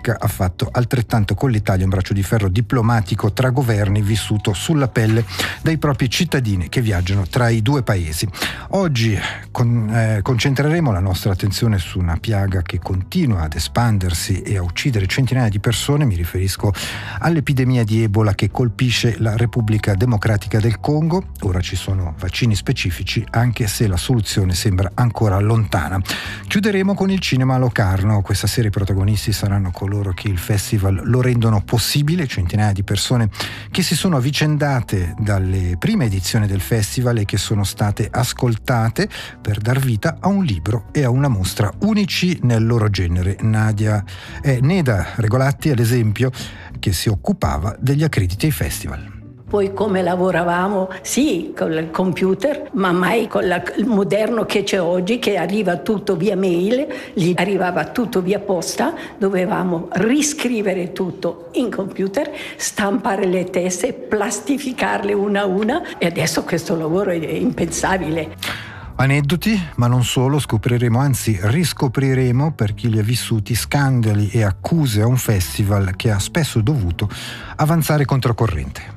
Bacca ha fatto altrettanto con l'Italia, un braccio di ferro diplomatico tra governi vissuto sulla pelle dai propri cittadini che viaggiano tra i due paesi. Oggi concentreremo la nostra attenzione su una piaga che continua ad espandersi e a uccidere centinaia di persone. Mi riferisco all'epidemia di Ebola che colpisce la Repubblica Democratica del Congo. Ora ci sono vaccini specifici, anche se la soluzione sembra ancora lontana. Chiuderemo con il cinema a Locarno. Questa sera i protagonisti saranno coloro che il festival lo rendono possibile, centinaia di persone che si sono avvicendate dalle prime edizioni del festival e che sono state ascoltate per dar vita a un libro e a una mostra unici nel loro genere. Neda Regolatti, ad esempio, che si occupava degli accrediti ai festival. Poi come lavoravamo, sì, con il computer, ma mai con il moderno che c'è oggi, che arriva tutto via mail, gli arrivava tutto via posta, dovevamo riscrivere tutto in computer, stampare le teste, plastificarle una a una, e adesso questo lavoro è impensabile. Aneddoti, ma non solo, scopriremo, anzi riscopriremo, per chi li ha vissuti, scandali e accuse a un festival che ha spesso dovuto avanzare controcorrente.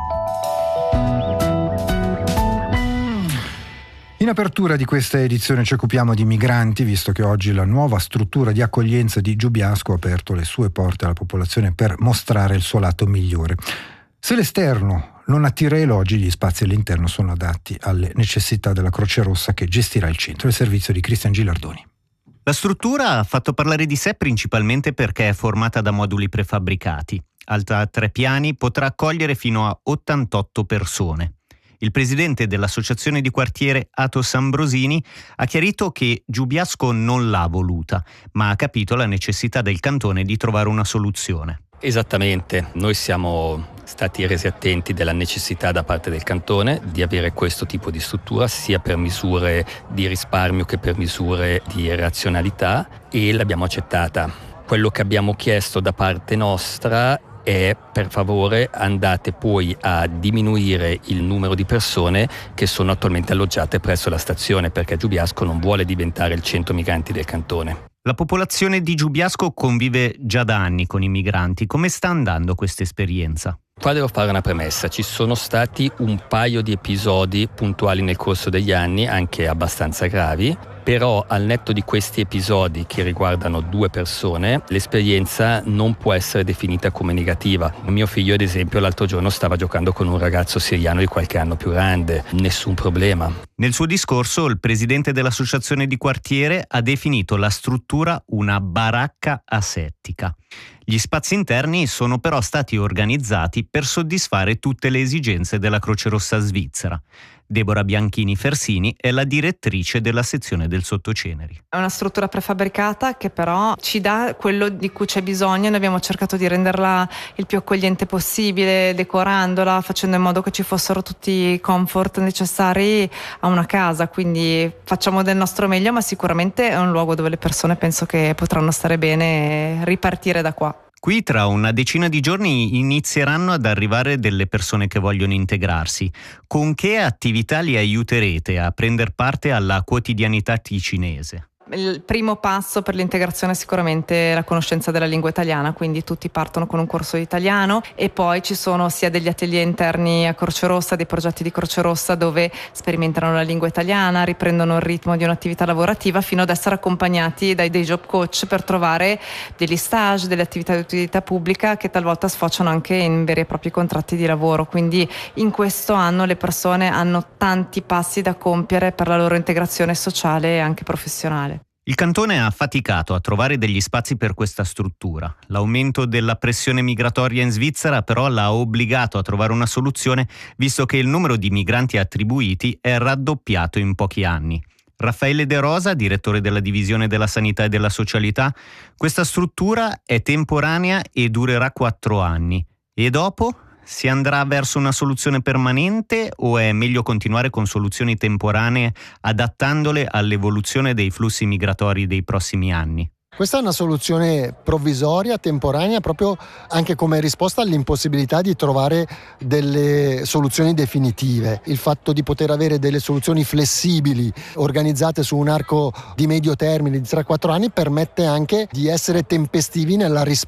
In apertura di questa edizione ci occupiamo di migranti, visto che oggi la nuova struttura di accoglienza di Giubiasco ha aperto le sue porte alla popolazione per mostrare il suo lato migliore. Se l'esterno non attira elogi, gli spazi all'interno sono adatti alle necessità della Croce Rossa che gestirà il centro, il servizio di Cristian Gilardoni. La struttura ha fatto parlare di sé principalmente perché è formata da moduli prefabbricati. Alta 3 piani, potrà accogliere fino a 88 persone. Il presidente dell'associazione di quartiere Atos Ambrosini ha chiarito che Giubiasco non l'ha voluta, ma ha capito la necessità del cantone di trovare una soluzione. Esattamente, noi siamo stati resi attenti della necessità da parte del cantone di avere questo tipo di struttura sia per misure di risparmio che per misure di razionalità, e l'abbiamo accettata. Quello che abbiamo chiesto da parte nostra è: per favore andate poi a diminuire il numero di persone che sono attualmente alloggiate presso la stazione, perché Giubiasco non vuole diventare il centro migranti del cantone. La popolazione di Giubiasco convive già da anni con i migranti. Come sta andando questa esperienza? Qua devo fare una premessa: ci sono stati un paio di episodi puntuali nel corso degli anni, anche abbastanza gravi, però al netto di questi episodi che riguardano 2 persone, l'esperienza non può essere definita come negativa. Mio figlio, ad esempio, l'altro giorno stava giocando con un ragazzo siriano di qualche anno più grande, nessun problema. Nel suo discorso, il presidente dell'associazione di quartiere ha definito la struttura una baracca asettica. Gli spazi interni sono però stati organizzati per soddisfare tutte le esigenze della Croce Rossa svizzera. Deborah Bianchini Fersini è la direttrice della sezione del Sottoceneri. È una struttura prefabbricata che però ci dà quello di cui c'è bisogno. Noi abbiamo cercato di renderla il più accogliente possibile, decorandola, facendo in modo che ci fossero tutti i comfort necessari a una casa, quindi facciamo del nostro meglio, ma sicuramente è un luogo dove le persone penso che potranno stare bene e ripartire da qua. Qui tra una decina di giorni inizieranno ad arrivare delle persone che vogliono integrarsi. Con che attività li aiuterete a prendere parte alla quotidianità ticinese? Il primo passo per l'integrazione è sicuramente la conoscenza della lingua italiana, quindi tutti partono con un corso di italiano, e poi ci sono sia degli atelier interni a Croce Rossa, dei progetti di Croce Rossa dove sperimentano la lingua italiana, riprendono il ritmo di un'attività lavorativa, fino ad essere accompagnati dai job coach per trovare degli stage, delle attività di utilità pubblica che talvolta sfociano anche in veri e propri contratti di lavoro. Quindi in questo anno le persone hanno tanti passi da compiere per la loro integrazione sociale e anche professionale. Il cantone ha faticato a trovare degli spazi per questa struttura. L'aumento della pressione migratoria in Svizzera però l'ha obbligato a trovare una soluzione, visto che il numero di migranti attribuiti è raddoppiato in pochi anni. Raffaele De Rosa, direttore della divisione della sanità e della socialità: questa struttura è temporanea e durerà 4 anni. E dopo? Si andrà verso una soluzione permanente o è meglio continuare con soluzioni temporanee adattandole all'evoluzione dei flussi migratori dei prossimi anni? Questa è una soluzione provvisoria, temporanea, proprio anche come risposta all'impossibilità di trovare delle soluzioni definitive. Il fatto di poter avere delle soluzioni flessibili, organizzate su un arco di medio termine di 3-4 anni, permette anche di essere tempestivi nella risposta